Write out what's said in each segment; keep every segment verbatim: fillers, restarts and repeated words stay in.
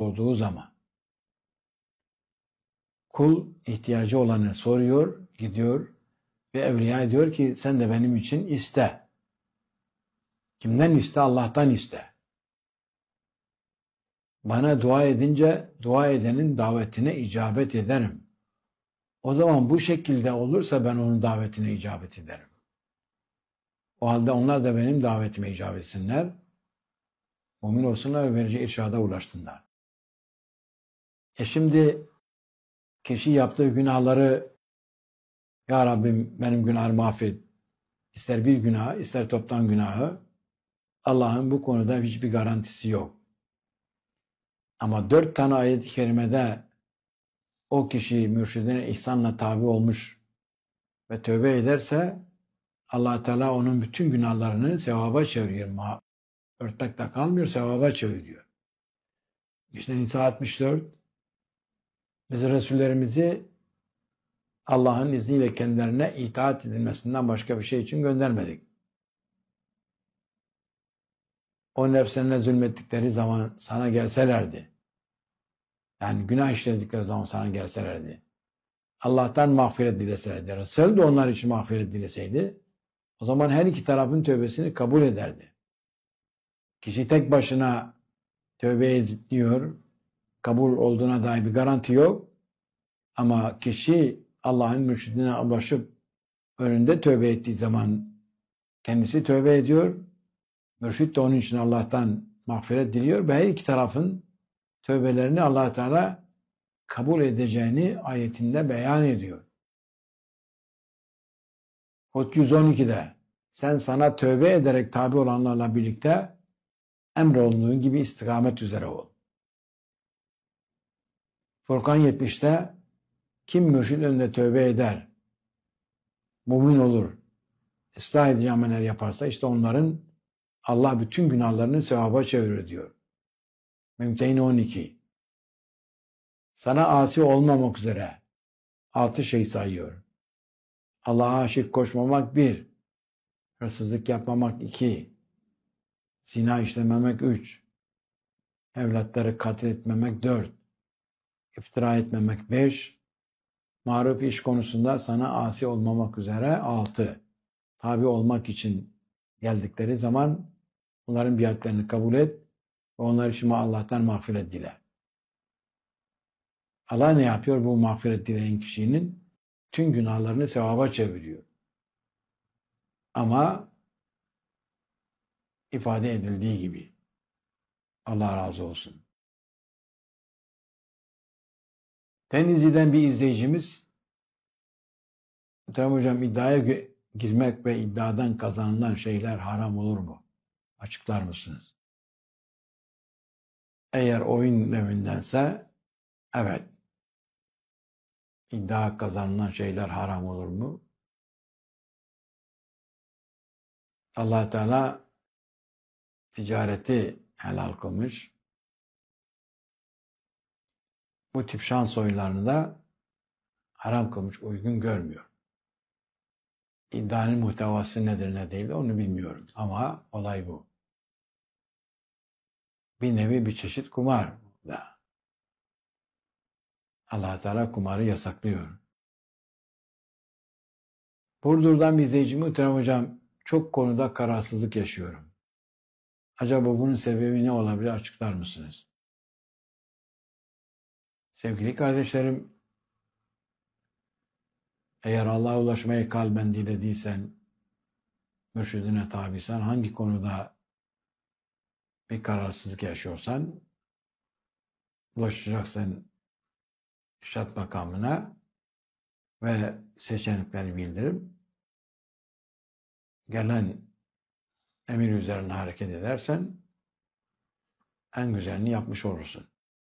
sorduğu zaman kul ihtiyacı olanı soruyor, gidiyor ve evliya diyor ki sen de benim için iste. Kimden iste? Allah'tan iste. Bana dua edince dua edenin davetine icabet ederim. O zaman bu şekilde olursa ben onun davetine icabet ederim. O halde onlar da benim davetime icabet etsinler. Mümin olsunlar ve verici irşada ulaşsınlar. E şimdi kişi yaptığı günahları ya Rabbim benim günahımı affet. İster bir günah, ister toptan günahı. Allah'ın bu konuda hiçbir garantisi yok. Ama dört tane ayet-i kerimede o kişi mürşidine ihsanla tabi olmuş ve tövbe ederse Allah Teala onun bütün günahlarını sevaba çeviriyor. Örtmekte kalmıyor, sevaba çeviriyor. İşte Nisa altmış dört biz Resullerimizi Allah'ın izniyle kendilerine itaat edilmesinden başka bir şey için göndermedik. O nefslerine zulmettikleri zaman sana gelselerdi. Yani günah işledikleri zaman sana gelselerdi. Allah'tan mağfiret dileselerdi. Resul de onlar için mağfiret dileseydi. O zaman her iki tarafın tövbesini kabul ederdi. Kişi tek başına tövbe ediyor. Kabul olduğuna dair bir garanti yok. Ama kişi Allah'ın mürşidine ulaşıp önünde tövbe ettiği zaman kendisi tövbe ediyor. Mürşid de onun için Allah'tan mağfiret diliyor ve her iki tarafın tövbelerini Allah Teala kabul edeceğini ayetinde beyan ediyor. Hud yüz on ikide sen sana tövbe ederek tabi olanlarla birlikte emrolunduğun gibi istikamet üzere ol. Furkan yetmişte kim mürşid önünde tövbe eder, mümin olur, ıslah edici ameller yaparsa işte onların Allah bütün günahlarını sevaba çevirir diyor. Mümtehine on iki. Sana asi olmamak üzere altı şey sayıyor. Allah'a aşık koşmamak bir, hırsızlık yapmamak iki, zina işlememek üç, evlatları katletmemek dört, iftira etmemek beş, maruf iş konusunda sana asi olmamak üzere altı, tabi olmak için geldikleri zaman onların biatlerini kabul et ve onlar için Allah'tan mağfiret dile. Allah ne yapıyor? Bu mağfiret dileyen kişinin tüm günahlarını sevaba çeviriyor. Ama ifade edildiği gibi Allah razı olsun. Denizli'den bir izleyicimiz Muhterem Hocam iddiaya girmek ve iddiadan kazanılan şeyler haram olur mu? Açıklar mısınız? Eğer oyun evindense evet. İddia kazanılan şeyler haram olur mu? Allah Teala ticareti helal kılmış. Bu tip şans oyunlarını da haram kılmış, uygun görmüyor. İddianın muhtevası nedir ne değil onu bilmiyorum ama olay bu. Bir nevi bir çeşit kumar da. Allah Teala kumarı yasaklıyor. Burdur'dan bir izleyicim Muhterem Hocam çok konuda kararsızlık yaşıyorum. Acaba bunun sebebi ne olabilir açıklar mısınız? Sevgili kardeşlerim, eğer Allah'a ulaşmayı kalben dilediysen, mürşidine tabiysen, hangi konuda bir kararsızlık yaşıyorsan, ulaşacaksın irşad makamına ve seçenekleri bildirip, gelen emir üzerine hareket edersen, en güzelini yapmış olursun.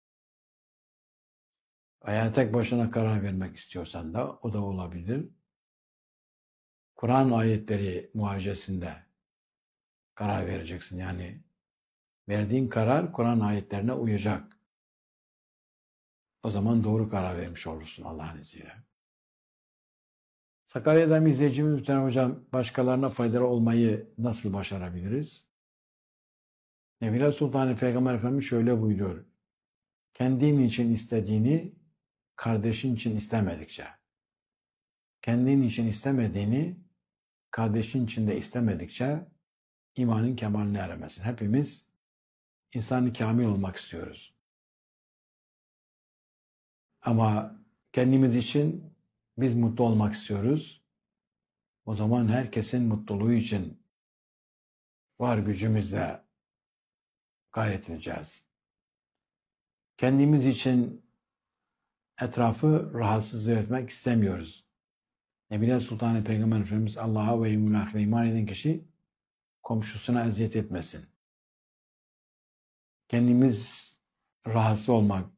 Veya tek başına karar vermek istiyorsan da o da olabilir. Kur'an ayetleri muhacesinde karar vereceksin. Yani verdiğin karar Kur'an ayetlerine uyacak. O zaman doğru karar vermiş olursun Allah'ın izniyle. Sakarya'dan bir izleyicimiz Muhterem Hocam başkalarına faydalı olmayı nasıl başarabiliriz? Nebiler Sultanı Peygamber Efendimiz şöyle buyuruyor. kendin için istediğini kardeşin için istemedikçe, kendin için istemediğini kardeşin için de istemedikçe imanın kemaline eremezsin. Hepimiz insan-ı kamil olmak istiyoruz. Ama kendimiz için biz mutlu olmak istiyoruz. O zaman herkesin mutluluğu için var gücümüzle gayret edeceğiz. Kendimiz için etrafı rahatsız etmek istemiyoruz. Nebile Sultan-ı Peygamber Efendimiz Allah'a ve yevmil ahire iman eden kişi komşusuna eziyet etmesin. Kendimiz rahatsız olmak,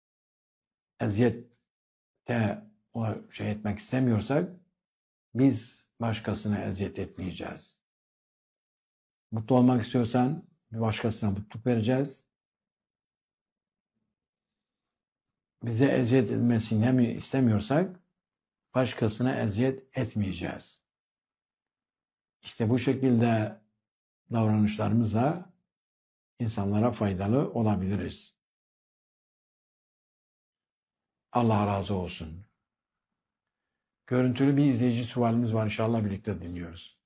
eziyette şey etmek istemiyorsak biz başkasına eziyet etmeyeceğiz. Mutlu olmak istiyorsan bir başkasına mutluluk vereceğiz. Bize eziyet etmesini hem istemiyorsak başkasına eziyet etmeyeceğiz. İşte bu şekilde davranışlarımızla insanlara faydalı olabiliriz. Allah razı olsun. Görüntülü bir izleyici sualimiz var. İnşallah birlikte dinliyoruz.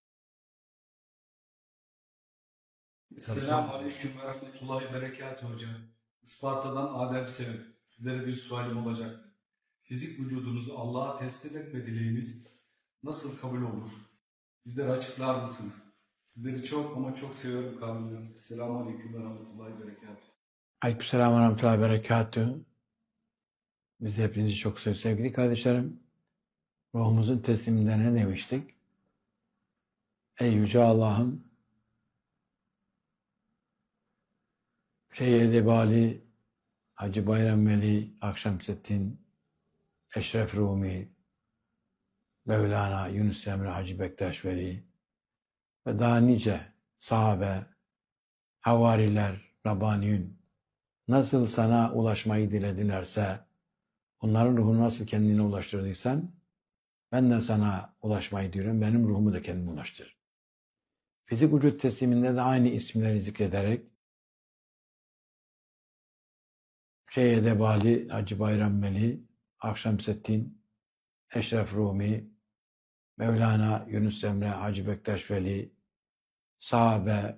Selamun Aleyküm ve Rahmetullahi ve Berekatuhu hocam. Isparta'dan Adem Sevim. Sizlere bir sualim olacaktı. Fizik vücudunuzu Allah'a teslim etme dileğiniz nasıl kabul olur? Bizlere açıklar mısınız? Sizleri çok ama çok seviyorum kalbimden. Selamun Aleyküm ve Rahmetullahi ve Berekatuhu. Aleykümselam ve Rahmetullahi ve Berekatuhu. Biz hepinizi çok seviyoruz sevgili kardeşlerim. Ruhumuzun tesliminde ne demiştik? Ey Yüce Allah'ım, Şeyh Edebali, Hacı Bayram Veli, Akşemseddin, Eşref Rumi, Mevlana, Yunus Emre, Hacı Bektaş Veli ve daha nice sahabe, havariler, Rabbaniyun nasıl sana ulaşmayı diledilerse, onların ruhunu nasıl kendine ulaştırdıysan, ben de sana ulaşmayı diyorum, benim ruhumu da kendime ulaştır. Fizik vücut tesliminde de aynı isimleri zikrederek, Şeyh Edebali, Hacı Bayram Veli, Akşemseddin, Eşref Rumi, Mevlana, Yunus Emre, Hacı Bektaş Veli, sahabe,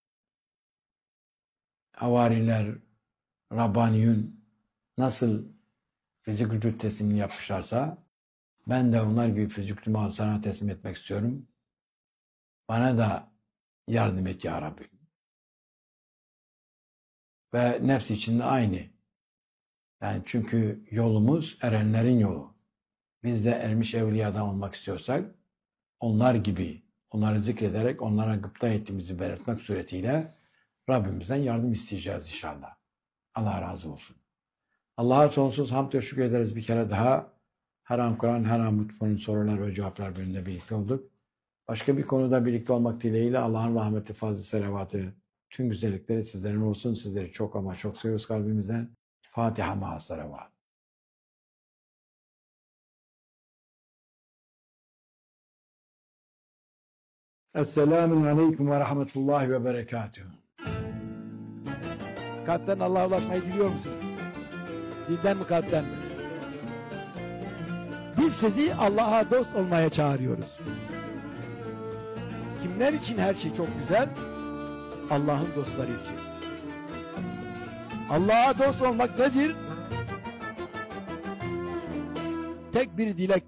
havariler, Rabbaniyun nasıl fizik vücut teslimini yapmışlarsa ben de onlar gibi fizik vücudumu sana teslim etmek istiyorum. Bana da yardım et ya Rabbi. Ve nefs için de aynı. Yani çünkü yolumuz erenlerin yolu. Biz de ermiş evliyadan olmak istiyorsak onlar gibi onları zikrederek onlara gıpta ettiğimizi belirtmek suretiyle Rabbimizden yardım isteyeceğiz inşallah. Allah razı olsun. Allah'a sonsuz hamd ve şükür ederiz bir kere daha. Her an Kur'an, her an mutfağın sorular ve cevaplar bölümünde birlikte olduk. Başka bir konuda birlikte olmak dileğiyle Allah'ın rahmeti, fazlı selavatı, tüm güzellikleri sizlerin olsun. Sizleri çok ama çok seviyoruz kalbimizden. Fatiha ma'a salavat. Esselamun Aleyküm ve Rahmetullahi ve Berekatuhu. Kalpten Allah'a ulaşmayı diliyor musun? Dilden mi kalpten mi? Biz sizi Allah'a dost olmaya çağırıyoruz. Kimler için her şey çok güzel? Allah'ın dostları için. Allah'a dost olmak nedir? Tek bir dilektir.